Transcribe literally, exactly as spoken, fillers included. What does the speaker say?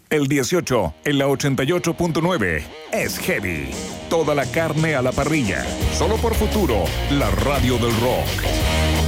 El dieciocho, en la ochenta y ocho punto nueve, es Heavy. Toda la carne a la parrilla. Solo por Futuro, la radio del rock.